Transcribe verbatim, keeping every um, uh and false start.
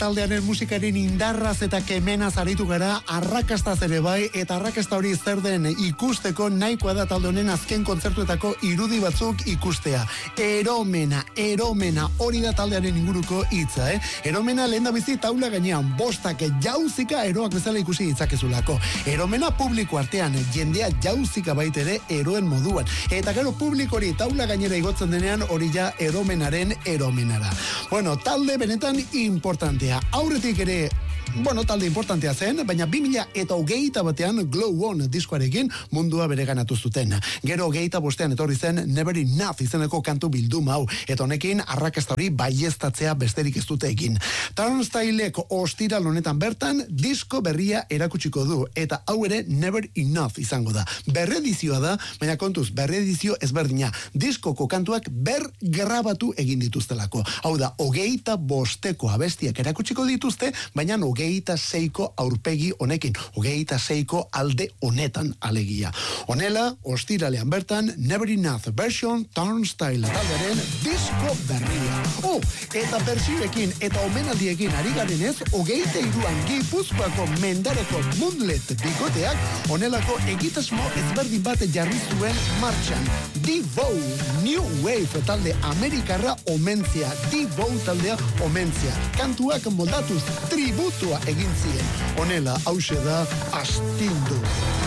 taldearen musikaren indarraz eta kemenaz aritu gara, arrakastaz ere bai, eta arrakasta hori zer den ikusteko nahikoa da talde honen azken kontzertuetako irudi batzuk ikustea. Eromena, eromena, hori da taldearen inguruko hitza, eh? Eromena lehen da bizi taula gainean, bostak jauzika eroak bezala ikusi ditzakezulako. Eromena publiko artean, jendea jauzika baitere eroen moduan. Eta gero publiko hori taula gainera igotzen denean, hori ja eromenaren eromenara. Bueno, talde benetan importantea. Aurretik ere, bueno, talde importantea zen, baina bi mila eta hogeita batean Glow On diskoarekin mundua bereganatu zuten. Gero hogeita bostean etorri zen Never Enough izeneko kantu bilduma hau, eta honekin arrakasta hori baieztatzea besterik ez dute egin. Turnstylek ostiral honetan bertan disko berria erakutsiko du, eta hau ere Never Enough izango da. Berredizioa da, baina kontuz, berredizio ezberdina. Diskoko kantuak ber grabatu egin dituztelako. Hau da, hogeita bosteko abestiak erakutsiko dituzte, baina hogeita seiko aurpegi honekin, hogeita seiko alde honetan alegia. Honela, ostiralean bertan, Never Enough version Turnstile taldearen disko berria. Oh, eta bersioekin eta omenaldiekin ari garenez, hogeita iruan Gipuzkoako mendareko Moonlet bikoteak, honelako egitasmo ezberdin bat jarri zuen martxan. Devo, New Wave talde Amerikarra omentzia, Devo taldea omentzia. Kantuak moldatuz, tributua egin zien. Honela, hause da astindu.